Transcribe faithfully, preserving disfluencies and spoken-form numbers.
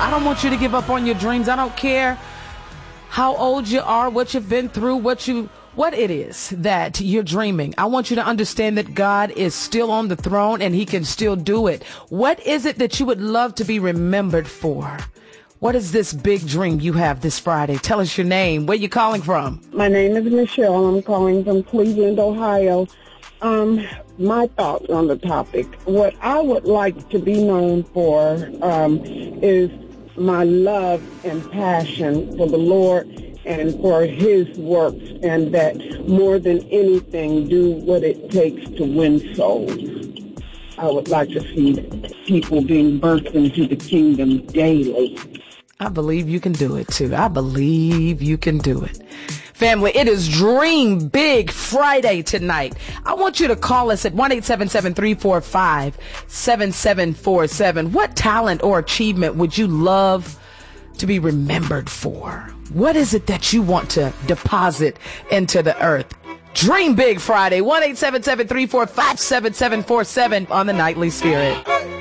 I don't want you to give up on your dreams. I don't care how old you are, what you've been through, what you, what it is that you're dreaming. I want you to understand that God is still on the throne and he can still do it. What is it that you would love to be remembered for? What is this big dream you have this Friday? Tell us your name. Where you calling from? My name is Michelle. I'm calling from Cleveland, Ohio. Um, my thoughts on the topic. What I would like to be known for um, is my love and passion for the Lord and for his works, and that more than anything, do what it takes to win souls. I would like to see people being birthed into the kingdom daily. I believe you can do it too. I believe you can do it. Family, it is Dream Big Friday tonight. I want you to call us at one eight seven seven, three four five, seven seven four seven. What talent or achievement would you love to be remembered for? What is it that you want to deposit into the earth? Dream Big Friday, one eight seven seven, three four five, seven seven four seven on the Nightly Spirit.